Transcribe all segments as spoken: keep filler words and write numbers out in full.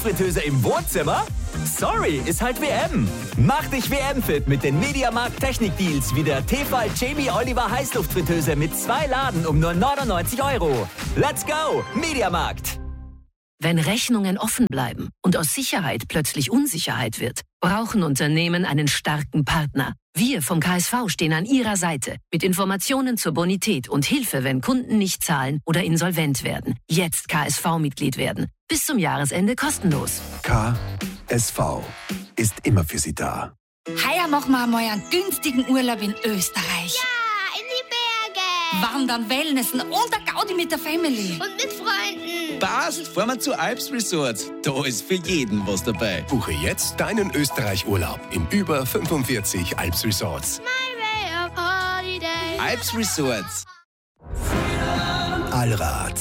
Luftfritteuse im Wohnzimmer? Sorry, ist halt W M. Mach dich W M-fit mit den Mediamarkt Technik-Deals wie der Tefal Jamie Oliver Heißluftfritteuse mit zwei Laden um nur neunundneunzig Euro. Let's go, Mediamarkt! Wenn Rechnungen offen bleiben und aus Sicherheit plötzlich Unsicherheit wird, brauchen Unternehmen einen starken Partner. Wir vom K S V stehen an Ihrer Seite mit Informationen zur Bonität und Hilfe, wenn Kunden nicht zahlen oder insolvent werden. Jetzt K S V-Mitglied werden. Bis zum Jahresende kostenlos. K S V ist immer für Sie da. Heuer machen wir einmal einen günstigen Urlaub in Österreich. Ja, in die Berge. Wandern, Wellnessen und der Gaudi mit der Family. Und mit Freunden. Passt, fahren wir zu Alps Resorts. Da ist für jeden was dabei. Buche jetzt deinen Österreich-Urlaub in über fünfundvierzig Alps Resorts. My way of holiday. Alps Resorts. Allrad.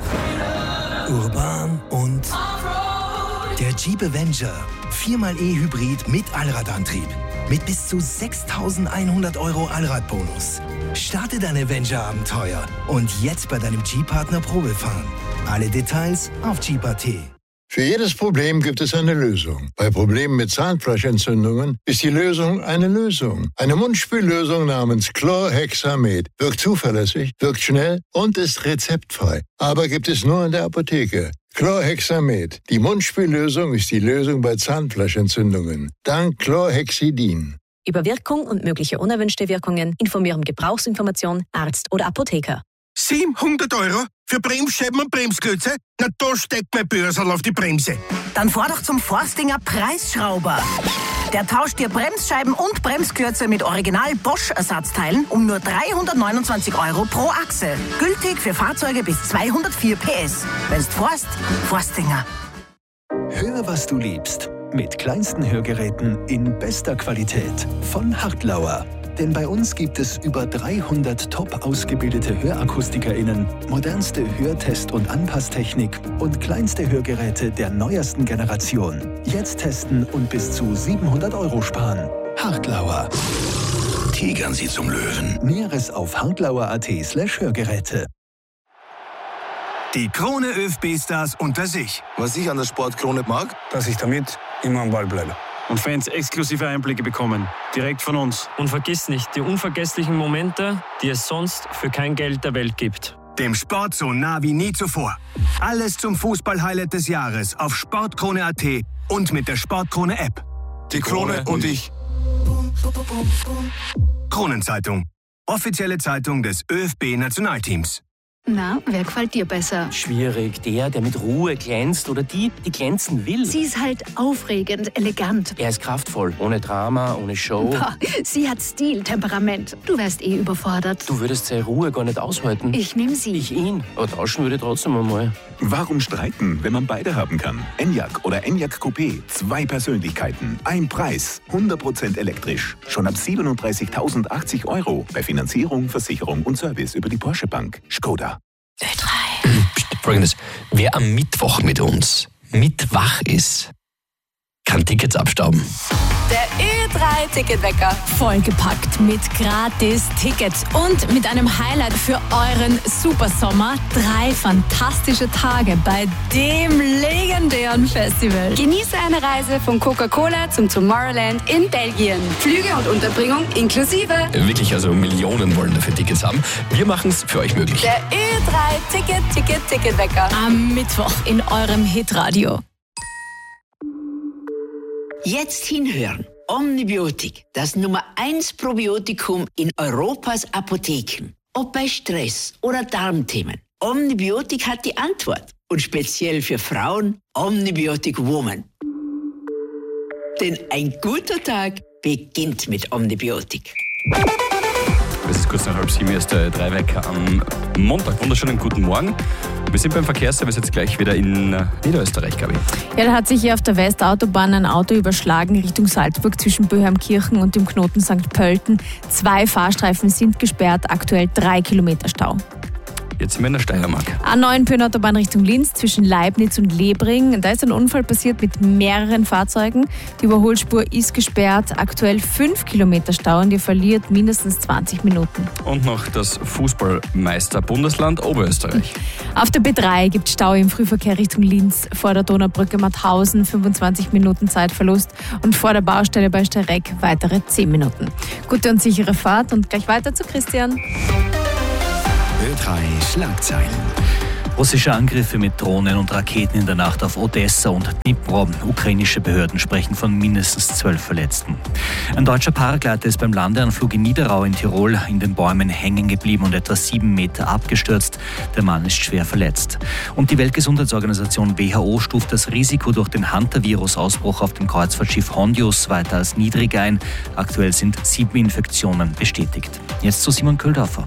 Urban und der Jeep Avenger. Viermal E-Hybrid mit Allradantrieb. Mit bis zu sechstausendeinhundert Euro Allradbonus. Starte dein Avenger-Abenteuer und jetzt bei deinem Jeep-Partner Probefahren. Alle Details auf Jeep Punkt at. Für jedes Problem gibt es eine Lösung. Bei Problemen mit Zahnfleischentzündungen ist die Lösung eine Lösung. Eine Mundspüllösung namens Chlorhexamed wirkt zuverlässig, wirkt schnell und ist rezeptfrei. Aber gibt es nur in der Apotheke. Chlorhexamed. Die Mundspüllösung ist die Lösung bei Zahnfleischentzündungen. Dank Chlorhexidin. Über Wirkung und mögliche unerwünschte Wirkungen informieren Gebrauchsinformation, Arzt oder Apotheker. siebenhundert Euro für Bremsscheiben und Bremsklötze? Na, da steckt mein Börsal auf die Bremse. Dann fahr doch zum Forstinger Preisschrauber. Der tauscht dir Bremsscheiben und Bremsklötze mit Original Bosch-Ersatzteilen um nur dreihundertneunundzwanzig Euro pro Achse. Gültig für Fahrzeuge bis zweihundertvier P S. Wenn's fährst, Forstinger. Hör, was du liebst. Mit kleinsten Hörgeräten in bester Qualität von Hartlauer. Denn bei uns gibt es über dreihundert top ausgebildete HörakustikerInnen, modernste Hörtest- und Anpasstechnik und kleinste Hörgeräte der neuesten Generation. Jetzt testen und bis zu siebenhundert Euro sparen. Hartlauer. Tigern Sie zum Löwen. Näheres auf hartlauer punkt at slash Hörgeräte. Die Krone ÖFB-Stars unter sich. Was ich an der Sportkrone mag, dass ich damit immer am Ball bleibe. Und Fans exklusive Einblicke bekommen, direkt von uns. Und vergiss nicht, die unvergesslichen Momente, die es sonst für kein Geld der Welt gibt. Dem Sport so nah wie nie zuvor. Alles zum Fußball-Highlight des Jahres auf sportkrone punkt at und mit der Sportkrone-App. Die Krone und ich. Kronenzeitung. Offizielle Zeitung des ÖFB-Nationalteams. Na, wer gefällt dir besser? Schwierig. Der, der mit Ruhe glänzt oder die, die glänzen will. Sie ist halt aufregend, elegant. Er ist kraftvoll, ohne Drama, ohne Show. Boah, sie hat Stil, Temperament. Du wärst eh überfordert. Du würdest seine Ruhe gar nicht aushalten. Ich nehm sie. Ich ihn. Aber tauschen würde trotzdem einmal. Warum streiten, wenn man beide haben kann? Enyaq oder Enyaq Coupé. Zwei Persönlichkeiten, ein Preis. hundert Prozent elektrisch. Schon ab siebenunddreißigtausendachtzig Euro. Bei Finanzierung, Versicherung und Service über die Porsche Bank. Skoda. Ö drei. Folgendes. Wer am Mittwoch mit uns mitwach ist, kann Tickets abstauben. Der Ö drei Ticketwecker. Vollgepackt mit gratis Tickets und mit einem Highlight für euren Supersommer. Drei fantastische Tage bei dem legendären Festival. Genieße eine Reise von Coca-Cola zum Tomorrowland in Belgien. Flüge und Unterbringung inklusive. Wirklich, also Millionen wollen dafür Tickets haben. Wir machen es für euch möglich. Der Ö drei Ticket, Ticket, Ticketwecker. Am Mittwoch in eurem Hitradio. Jetzt hinhören. Omnibiotik, das Nummer eins Probiotikum in Europas Apotheken. Ob bei Stress oder Darmthemen. Omnibiotik hat die Antwort. Und speziell für Frauen Omnibiotic Woman. Denn ein guter Tag beginnt mit Omnibiotik. Es ist kurz nach halb sieben, ist der Dreiwecker am Montag. Wunderschönen guten Morgen. Wir sind beim Verkehrsservice jetzt gleich wieder in Niederösterreich, glaube ich. Ja, da hat sich hier auf der Westautobahn ein Auto überschlagen Richtung Salzburg zwischen Böheimkirchen und dem Knoten Sankt Pölten. Zwei Fahrstreifen sind gesperrt, aktuell drei Kilometer Stau. Jetzt sind wir in der Steiermark. A neun Pöhnautobahn Richtung Linz zwischen Leibniz und Lebring. Da ist ein Unfall passiert mit mehreren Fahrzeugen. Die Überholspur ist gesperrt. Aktuell fünf Kilometer Stau und ihr verliert mindestens zwanzig Minuten. Und noch das Fußballmeister-Bundesland Oberösterreich. Auf der B drei gibt es Stau im Frühverkehr Richtung Linz. Vor der Donaubrücke Mauthausen fünfundzwanzig Minuten Zeitverlust und vor der Baustelle bei Steyrek weitere zehn Minuten. Gute und sichere Fahrt und gleich weiter zu Christian. Ö drei Schlagzeilen. Russische Angriffe mit Drohnen und Raketen in der Nacht auf Odessa und Dnipro. Ukrainische Behörden sprechen von mindestens zwölf Verletzten. Ein deutscher Paragleiter ist beim Landeanflug in Niederau in Tirol in den Bäumen hängen geblieben und etwa sieben Meter abgestürzt. Der Mann ist schwer verletzt. Und die Weltgesundheitsorganisation W H O stuft das Risiko durch den Hantavirus-Ausbruch auf dem Kreuzfahrtschiff Hondius weiter als niedrig ein. Aktuell sind sieben Infektionen bestätigt. Jetzt zu Simon Köhldorfer.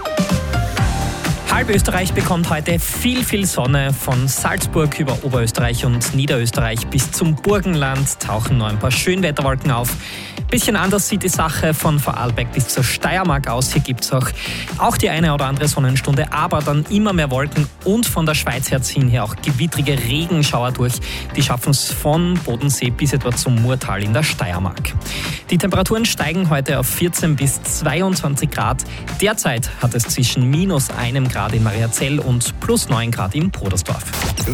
Halb Österreich bekommt heute viel, viel Sonne. Von Salzburg über Oberösterreich und Niederösterreich bis zum Burgenland tauchen noch ein paar Schönwetterwolken auf. Bisschen anders sieht die Sache von Vorarlberg bis zur Steiermark aus. Hier gibt es auch, auch die eine oder andere Sonnenstunde, aber dann immer mehr Wolken und von der Schweiz her ziehen hier auch gewittrige Regenschauer durch. Die schaffen es von Bodensee bis etwa zum Murtal in der Steiermark. Die Temperaturen steigen heute auf vierzehn bis zweiundzwanzig Grad. Derzeit hat es zwischen minus einem Grad in Mariazell und plus neun Grad in Podersdorf.